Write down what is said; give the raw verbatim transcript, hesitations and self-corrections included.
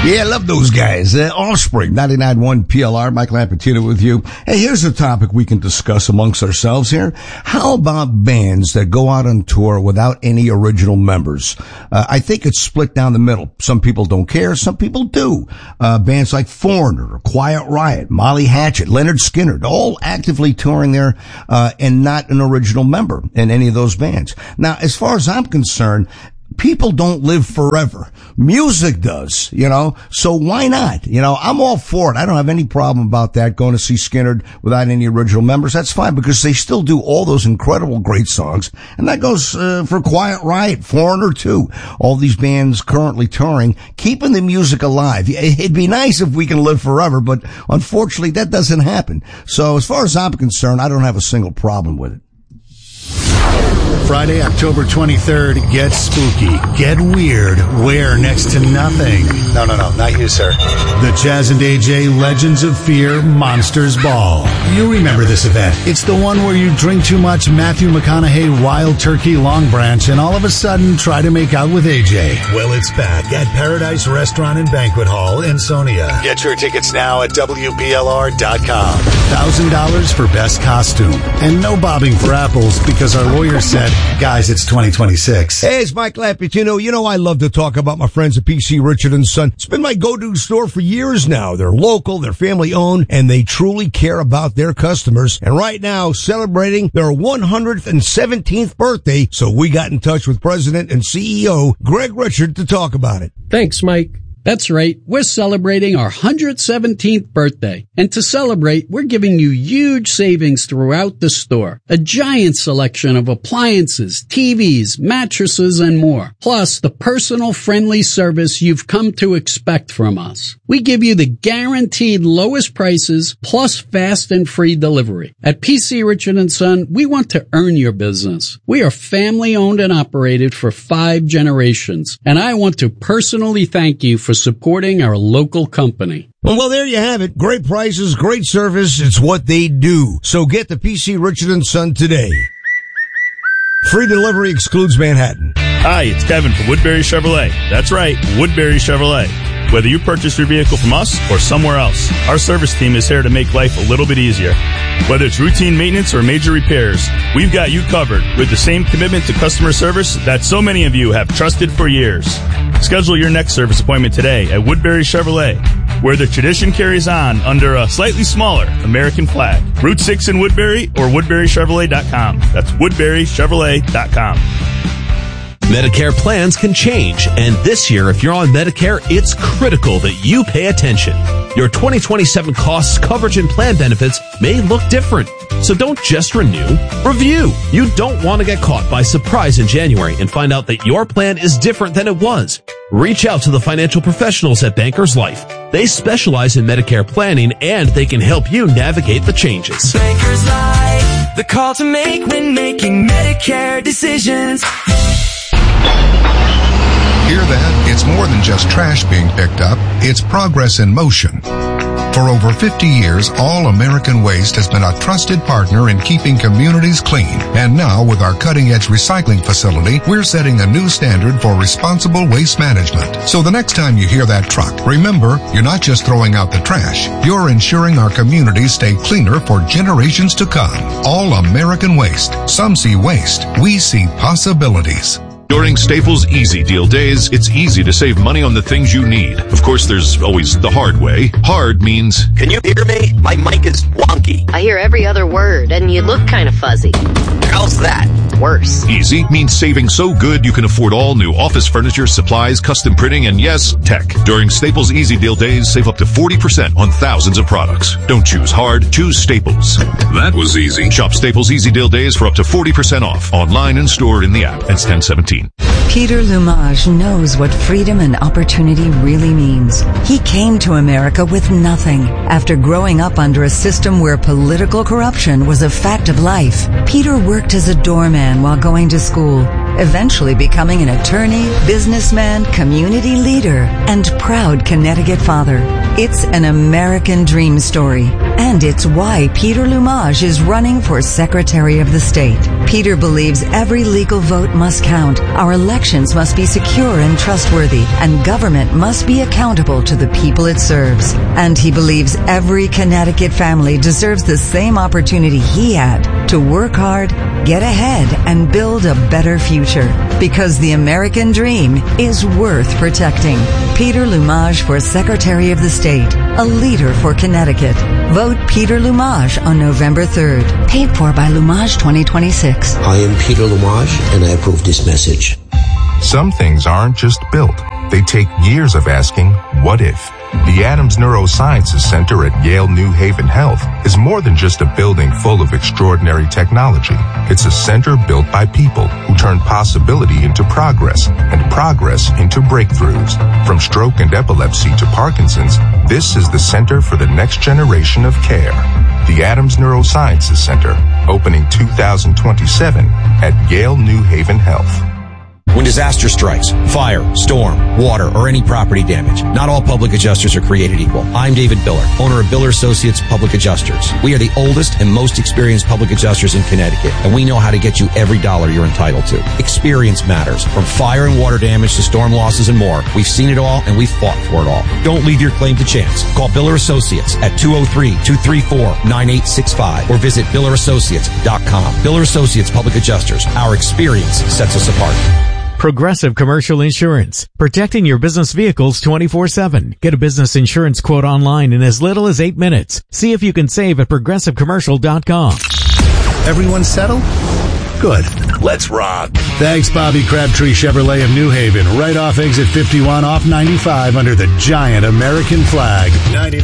Yeah, I love those guys. Uh, Offspring, ninety-nine point one P L R, Mike Lampetina with you. Hey, here's a topic we can discuss amongst ourselves here. How about bands that go out on tour without any original members? Uh, I think it's split down the middle. Some people don't care, some people do. Uh, bands like Foreigner, Quiet Riot, Molly Hatchet, Leonard Skinner, all actively touring there, uh, and not an original member in any of those bands. Now, as far as I'm concerned, people don't live forever. Music does, you know, so why not? You know, I'm all for it. I don't have any problem about that, going to see Skinner without any original members. That's fine, because they still do all those incredible, great songs. And that goes uh, for Quiet Riot, Foreigner too. All these bands currently touring, keeping the music alive. It'd be nice if we can live forever, but unfortunately that doesn't happen. So as far as I'm concerned, I don't have a single problem with it. Friday, October twenty-third, get spooky, get weird, wear next to nothing. No, no, no, not you, sir. The Chaz and A J Legends of Fear Monsters Ball. You remember this event. It's the one where you drink too much Matthew McConaughey Wild Turkey Long Branch and all of a sudden try to make out with A J. Well, it's back at Paradise Restaurant and Banquet Hall in Sonia. Get your tickets now at W B L R dot com. one thousand dollars for best costume. And no bobbing for apples, because our lawyer said, guys, it's twenty twenty-six. Hey, it's Mike Lampetina. You know I love to talk about my friends at P C Richard and Son. It's been my go-to store for years now. They're local, they're family-owned, and they truly care about their customers. And right now, celebrating their one hundred seventeenth birthday, so we got in touch with President and C E O Greg Richard to talk about it. Thanks, Mike. That's right. We're celebrating our one hundred seventeenth birthday. And to celebrate, we're giving you huge savings throughout the store. A giant selection of appliances, T Vs, mattresses, and more. Plus, the personal friendly service you've come to expect from us. We give you the guaranteed lowest prices plus fast and free delivery. At P C Richard and Son, we want to earn your business. We are family owned and operated for five generations. And I want to personally thank you for supporting our local company. Well, there you have it. Great prices, great service. It's what they do. So get the P C Richard and Son today. Free delivery excludes Manhattan. Hi, it's Kevin from Woodbury Chevrolet. That's right, Woodbury Chevrolet. Whether you purchase your vehicle from us or somewhere else, our service team is here to make life a little bit easier. Whether it's routine maintenance or major repairs, we've got you covered with the same commitment to customer service that so many of you have trusted for years. Schedule your next service appointment today at Woodbury Chevrolet, where the tradition carries on under a slightly smaller American flag. Route six in Woodbury or Woodbury Chevrolet dot com. That's Woodbury Chevrolet dot com. Medicare plans can change, and this year, if you're on Medicare, it's critical that you pay attention. Your twenty twenty-seven costs, coverage, and plan benefits may look different. So don't just renew, review. You don't want to get caught by surprise in January and find out that your plan is different than it was. Reach out to the financial professionals at Bankers Life. They specialize in Medicare planning, and they can help you navigate the changes. Bankers Life, the call to make when making Medicare decisions. Hear that? It's more than just trash being picked up. It's progress in motion. For over fifty years, All American Waste has been a trusted partner in keeping communities clean. And now, with our cutting-edge recycling facility, we're setting a new standard for responsible waste management. So the next time you hear that truck, remember, you're not just throwing out the trash. You're ensuring our communities stay cleaner for generations to come. All American Waste. Some see waste. We see possibilities. During Staples Easy Deal Days, it's easy to save money on the things you need. Of course, there's always the hard way. Hard means... Can you hear me? My mic is wonky. I hear every other word, and you look kind of fuzzy. How's that? Worse. Easy means saving so good you can afford all new office furniture, supplies, custom printing, and yes, tech. During Staples Easy Deal Days, save up to forty percent on thousands of products. Don't choose hard, choose Staples. That was easy. Shop Staples Easy Deal Days for up to forty percent off. Online and store in the app. It's ten seventeen. Peter Lumage knows what freedom and opportunity really means. He came to America with nothing. After growing up under a system where political corruption was a fact of life, Peter worked as a doorman while going to school, eventually becoming an attorney, businessman, community leader, and proud Connecticut father. It's an American dream story, and it's why Peter Lumage is running for Secretary of the State. Peter believes every legal vote must count. Our elections must be secure and trustworthy, and government must be accountable to the people it serves. And he believes every Connecticut family deserves the same opportunity he had to work hard, get ahead, and build a better future. Because the American dream is worth protecting. Peter Lumage for Secretary of the State, a leader for Connecticut. Vote Peter Lumage on November third. Paid for by Lumage twenty twenty-six. I am Peter Lumage, and I approve this message. Some things aren't just built. They take years of asking, what if? The Adams Neurosciences Center at Yale New Haven Health is more than just a building full of extraordinary technology. It's a center built by people who turn possibility into progress and progress into breakthroughs. From stroke and epilepsy to Parkinson's, this is the center for the next generation of care. The Adams Neurosciences Center, opening two thousand twenty-seven at Yale New Haven Health. When disaster strikes, fire, storm, water, or any property damage, not all public adjusters are created equal. I'm David Biller, owner of Biller Associates Public Adjusters. We are the oldest and most experienced public adjusters in Connecticut, and we know how to get you every dollar you're entitled to. Experience matters. From fire and water damage to storm losses and more, we've seen it all and we've fought for it all. Don't leave your claim to chance. Call Biller Associates at two oh three, two three four, nine eight six five or visit biller associates dot com. Biller Associates Public Adjusters. Our experience sets us apart. Progressive Commercial Insurance. Protecting your business vehicles twenty-four seven. Get a business insurance quote online in as little as eight minutes. See if you can save at progressive commercial dot com. Everyone settled? Good. Let's rock. Thanks, Bobby Crabtree Chevrolet of New Haven. Right off exit fifty-one off ninety-five under the giant American flag. ninety-nine